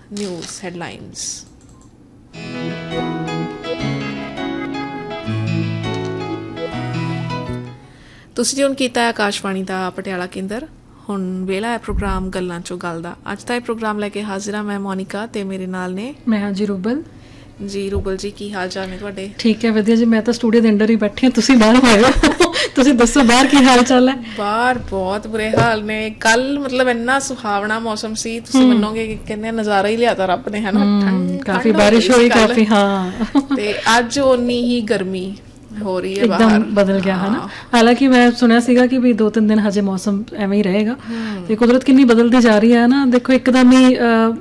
News headlines. ਤੁਸੀਂ ਹੁਣ ਕੀਤਾ ਆਕਾਸ਼ਵਾਣੀ ਦਾ ਪਟਿਆਲਾ ਕੇਂਦਰ। ਹੁਣ ਵੇਲਾ ਹੈ ਪ੍ਰੋਗਰਾਮ ਗੱਲਾਂ ਚੋਂ ਗੱਲ ਦਾ। ਅੱਜ ਦਾ ਇਹ ਪ੍ਰੋਗਰਾਮ ਲੈ ਕੇ ਹਾਜ਼ਰ ਹਾਂ ਮੈਂ ਮੋਨਿਕਾ ਤੇ ਮੇਰੇ ਨਾਲ ਨੇ ਮੈਂ ਹਾਂ ਜੀ ਰੂਬਲ। ਜੀ ਰੂਬਲ ਜੀ, ਕੀ ਹਾਲ ਚਾਲ ਨੇ ਤੁਹਾਡੇ? ਠੀਕ ਹੈ, ਵਧੀਆ ਜੀ। ਮੈਂ ਤਾਂ ਸਟੂਡੀਓ ਦੇ ਅੰਦਰ ਹੀ ਬੈਠੀ ਹਾਂ, ਤੁਸੀਂ ਬਾਹਰ ਹੋਏ ਹੋ। ਤੁਸੀਂ ਦੱਸੋ ਬਾਹਰ ਕੀ ਹਾਲ ਚਾਲ ਹੈ? ਬਾਹਰ ਬਹੁਤ ਬੁਰੇ ਹਾਲ ਨੇ। ਕੱਲ ਮਤਲਬ ਇੰਨਾ ਸੁਹਾਵਣਾ ਮੌਸਮ ਸੀ, ਤੁਸੀਂ ਮੰਨੋਗੇ ਕਿ ਕਹਿੰਦੇ ਨਜ਼ਾਰਾ ਹੀ ਲਿਆਤਾ ਰੱਬ ਨੇ, ਹਨਾ। ਕਾਫੀ ਬਾਰਿਸ਼ ਹੋਈ, ਕਾਫੀ। ਹਾਂ, ਤੇ ਅੱਜ ਓਨੀ ਹੀ ਗਰਮੀ ਹੋ ਰਹੀ ਹੈ, ਇੱਕਦਮ ਬਦਲ ਗਿਆ ਹੈ ਨਾ। ਹਾਲਾਂਕਿ ਮੈਂ ਸੁਣਿਆ ਸੀਗਾ ਕਿ ਵੀ 2-3 ਦਿਨ ਹਜੇ ਮੌਸਮ ਐਵੇਂ ਹੀ ਰਹੇਗਾ ਤੇ ਕੁਦਰਤ ਕਿੰਨੀ ਬਦਲਦੀ ਜਾ ਰਹੀ ਹੈ ਨਾ। ਦੇਖੋ ਇੱਕਦਮ ਹੀ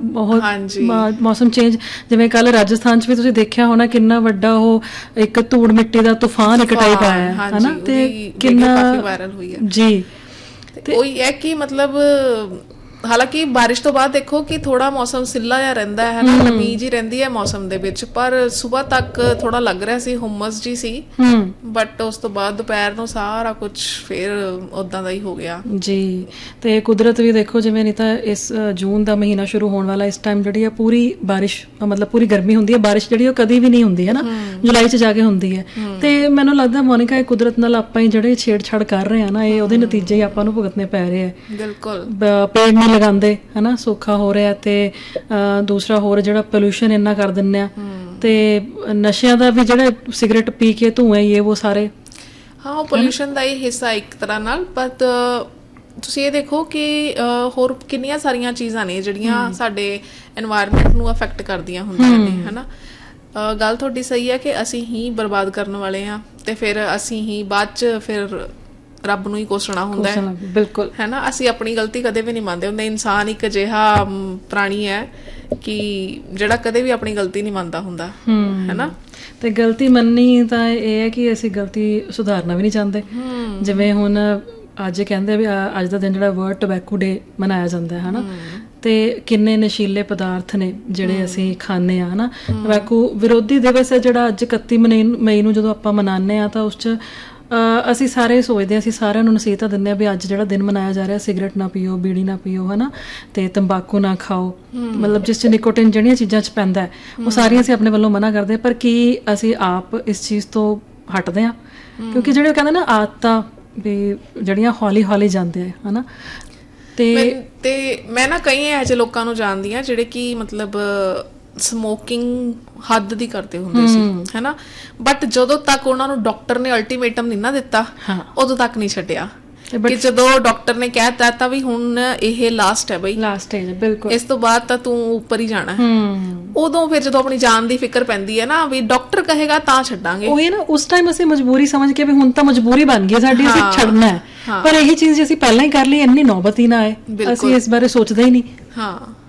ਮੌਸਮ ਚੇਂਜ, ਜਿਵੇਂ ਕੱਲ ਰਾਜਸਥਾਨ 'ਚ ਵੀ ਤੁਸੀਂ ਦੇਖਿਆ ਹੋਣਾ ਕਿੰਨਾ ਵੱਡਾ ਉਹ ਇੱਕ ਧੂੜ ਮਿੱਟੀ ਦਾ ਤੂਫਾਨ ਇੱਕ ਟਾਈਪ ਆਇਆ ਹੈ ਨਾ, ਤੇ ਕਿੰਨਾ ਵਾਇਰਲ ਹੋਈ ਹੈ ਜੀ। ਤੇ ਉਹੀ ਹੈ ਕਿ ਮਤਲਬ ਹਾਲਾਂਕਿ ਬਾਰਿਸ਼ ਤੋਂ ਬਾਅਦ ਦੇਖੋ ਕਿ ਥੋੜਾ ਮੌਸਮ ਸਿੱਲਾ ਜਿਹਾ ਰਹਿੰਦਾ ਹੈ ਨਾ, ਨਮੀ ਜੀ ਰਹਿੰਦੀ ਹੈ ਮੌਸਮ ਦੇ ਵਿੱਚ, ਪਰ ਸਵੇਰ ਤੱਕ ਥੋੜਾ ਲੱਗ ਰਿਹਾ ਸੀ ਹੁਮਸ ਜੀ ਸੀ, ਬਟ ਉਸ ਤੋਂ ਬਾਅਦ ਦੁਪਹਿਰ ਨੂੰ ਸਾਰਾ ਕੁਝ ਫਿਰ ਉਦਾਂ ਦਾ ਹੀ ਹੋ ਗਿਆ ਜੀ। ਤੇ ਕੁਦਰਤ ਵੀ ਦੇਖੋ, ਜਿਵੇਂ ਨਹੀਂ ਤਾਂ ਇਸ ਜੂਨ ਦਾ ਮਹੀਨਾ ਸ਼ੁਰੂ ਹੋਣ ਵਾਲਾ, ਇਸ ਟਾਈਮ ਜਿਹੜੀ ਆ ਪੂਰੀ ਬਾਰਿਸ਼, ਮਤਲਬ ਪੂਰੀ ਗਰਮੀ ਹੁੰਦੀ ਹੈ। ਬਾਰਿਸ਼ ਜਿਹੜੀ ਉਹ ਕਦੀ ਵੀ ਨਹੀਂ ਹੁੰਦੀ ਹੈ ਨਾ, ਜੁਲਾਈ 'ਚ ਜਾ ਕੇ ਹੁੰਦੀ ਹੈ। ਤੇ ਮੈਨੂੰ ਲੱਗਦਾ ਮੋਨਿਕਾ, ਇਹ ਕੁਦਰਤ ਨਾਲ ਆਪਾਂ ਹੀ ਜਿਹੜੇ ਛੇੜਛਾੜ ਕਰ ਰਹੇ ਹਾਂ ਨਾ, ਇਹ ਉਹਦੇ ਨਤੀਜੇ ਹੀ ਆਪਾਂ ਨੂੰ ਭੁਗਤਣੇ ਪੈ ਰਹੇ ਆ। ਬਿਲਕੁਲ, ਪੇੜ ਨਹੀਂ ਲਗਾਉਂਦੇ ਹਨਾ, ਸੌਖਾ ਹੋ ਰਿਹਾ। ਤੇ ਦੂਸਰਾ ਹੋਰ ਜਿਹੜਾ ਪੋਲਿਊਸ਼ਨ ਇੰਨਾ ਕਰ ਦਿੰਦੇ ਆ, ਤੇ ਨਸ਼ਿਆਂ ਦਾ ਵੀ, ਜਿਹੜੇ ਸਿਗਰਟ ਪੀ ਕੇ ਧੂਏ ਇਹ ਉਹ ਸਾਰੇ, ਹਾਂ ਉਹ ਪੋਲਿਊਸ਼ਨ ਦਾ ਹੀ ਹਿੱਸਾ ਇੱਕ ਤਰ੍ਹਾਂ ਨਾਲ। ਬਟ ਤੁਸੀਂ ਇਹ ਦੇਖੋ ਕਿ ਹੋਰ ਕਿੰਨੀਆਂ ਸਾਰੀਆਂ ਚੀਜ਼ਾਂ ਨੇ ਜਿਹੜੀਆਂ ਸਾਡੇ ਐਨਵਾਇਰਨਮੈਂਟ ਨੂੰ ਅਫੈਕਟ ਕਰਦੀਆਂ ਹੁੰਦੀਆਂ ਨੇ, ਹਨਾ। ਗੱਲ ਤੁਹਾਡੀ ਸਹੀ ਹੈ ਕਿ ਅਸੀਂ ਹੀ ਬਰਬਾਦ ਕਰਨ ਵਾਲੇ ਹਾਂ, ਤੇ ਫਿਰ ਅਸੀਂ ਹੀ ਬਾਅਦ 'ਚ ਫਿਰ ਰੱਬ ਨੂੰ ਹੀ ਕੋਸਣਾ ਹੁੰਦਾ ਹੈ। ਬਿਲਕੁਲ, ਹੈ ਨਾ। ਅਸੀਂ ਆਪਣੀ ਗਲਤੀ ਕਦੇ ਵੀ ਨਹੀਂ ਮੰਨਦੇ ਹੁੰਦੇ। ਇਨਸਾਨ ਇੱਕ ਅਜਿਹਾ ਪ੍ਰਾਣੀ ਹੈ ਕਿ ਜਿਹੜਾ ਕਦੇ ਵੀ ਆਪਣੀ ਗਲਤੀ ਨਹੀਂ ਮੰਨਦਾ ਹੁੰਦਾ, ਹੈ ਨਾ। ਤੇ ਗਲਤੀ ਮੰਨਣੀ ਤਾਂ ਇਹ ਹੈ ਕਿ ਅਸੀਂ ਗਲਤੀ ਸੁਧਾਰਨਾ ਵੀ ਨਹੀਂ ਚਾਹੁੰਦੇ। ਜਿਵੇਂ ਹੁਣ ਅੱਜ ਕਹਿੰਦੇ ਵੀ ਅੱਜ ਦਾ ਦਿਨ ਜਿਹੜਾ ਵਰਲਡ ਟੋਬੈਕੋ ਡੇ ਮਨਾਇਆ ਜਾਂਦਾ ਹੈ ਨਾ, ਤੇ ਕਿੰਨੇ ਨਸ਼ੀਲੇ ਪਦਾਰਥ ਨੇ ਜਿਹੜੇ ਅਸੀਂ ਖਾਂਦੇ ਹਾਂ, ਹਨਾ। ਟੋਬੈਕੋ ਵਿਰੋਧੀ ਦਿਵਸ ਹੈ ਜਿਹੜਾ ਅੱਜ 31 ਮਈ ਨੂੰ ਜਦੋਂ ਆਪਾਂ ਮਨਾਉਂਦੇ ਹਾਂ, ਤਾਂ ਉਸ 'ਚ ਅਸੀਂ ਸਾਰੇ ਸੋਚਦੇ ਹਾਂ, ਅਸੀਂ ਸਾਰਿਆਂ ਨੂੰ ਨਸੀਹਤਾਂ ਦਿੰਦੇ ਹਾਂ ਵੀ ਅੱਜ ਜਿਹੜਾ ਦਿਨ ਮਨਾਇਆ ਜਾ ਰਿਹਾ, ਸਿਗਰਟ ਨਾ ਪੀਓ, ਬੀੜੀ ਨਾ ਪੀਓ, ਹਨਾ, ਤੇ ਤੰਬਾਕੂ ਨਾ ਖਾਓ। ਮਤਲਬ ਜਿਸ 'ਚ ਨਿਕੋਟਿਨ ਜਿਹੜੀਆਂ ਚੀਜ਼ਾਂ 'ਚ ਪੈਂਦਾ ਹੈ, ਉਹ ਸਾਰੀਆਂ ਅਸੀਂ ਆਪਣੇ ਵੱਲੋਂ ਮਨਾ ਕਰਦੇ ਹਾਂ। ਪਰ ਕੀ ਅਸੀਂ ਆਪ ਇਸ ਚੀਜ਼ ਤੋਂ ਹਟਦੇ ਹਾਂ? ਕਿਉਂਕਿ ਜਿਹੜੇ ਕਹਿੰਦੇ ਨਾ ਆਦਤਾਂ ਵੀ ਜਿਹੜੀਆਂ ਹੌਲੀ ਹੌਲੀ ਜਾਂਦੇ ਆ, ਹਨਾ। ਤੇ ਮੈਂ ਨਾ ਕਈ ਇਹੋ ਜਿਹੇ ਲੋਕਾਂ ਨੂੰ ਜਾਣਦੀ ਹਾਂ ਜਿਹੜੇ ਕਿ ਮਤਲਬ ਸਮੋਕਿੰਗ ਹੱਦ ਦੀ ਕਰਦੇ ਹੁੰਦੇ ਸੀ, ਹੈਨਾ। ਬਟ ਜਦੋਂ ਤੱਕ ਉਹਨਾਂ ਨੂੰ ਡਾਕਟਰ ਨੇ ਅਲਟੀਮੇਟਮ ਨਹੀਂ ਨਾ ਦਿੱਤਾ, ਉਦੋਂ ਤੱਕ ਨਹੀਂ ਛੱਡਿਆ। ਕਿ ਜਦੋਂ ਡਾਕਟਰ ਨੇ ਕਹਿ ਦਿੱਤਾ ਵੀ ਹੁਣ ਇਹ ਲਾਸਟ ਹੈ ਬਈ, ਲਾਸਟ ਹੈ, ਬਿਲਕੁਲ, ਇਸ ਤੋਂ ਬਾਅਦ ਤਾਂ ਤੂੰ ਉੱਪਰ ਹੀ ਜਾਣਾ, ਉਦੋਂ ਫਿਰ ਜਦੋਂ ਆਪਣੀ ਜਾਨ ਦੀ ਫਿਕਰ ਪੈਂਦੀ ਹੈ ਨਾ, ਵੀ ਡਾਕਟਰ ਕਹੇਗਾ ਤਾਂ ਛੱਡਾਂਗੇ। ਉਹੀ ਨਾ, ਉਸ ਟਾਈਮ ਅਸੀਂ ਮਜਬੂਰੀ ਸਮਝ ਕੇ ਵੀ ਹੁਣ ਤਾਂ ਮਜਬੂਰੀ ਬਣ ਗਈ ਸਾਡੀ, ਅਸੀਂ ਛੱਡਣਾ ਹੈ। ਪਰ ਇਹੀ ਚੀਜ਼ ਜੇ ਅਸੀਂ ਪਹਿਲਾਂ ਹੀ ਕਰ ਲਈ, ਇੰਨੀ ਨੌਬਤ ਹੀ ਨਾ ਆਏ। ਅਸੀਂ ਇਸ ਬਾਰੇ ਸੋਚਦੇ ਹੀ ਨਹੀਂ। ਹਾਂ,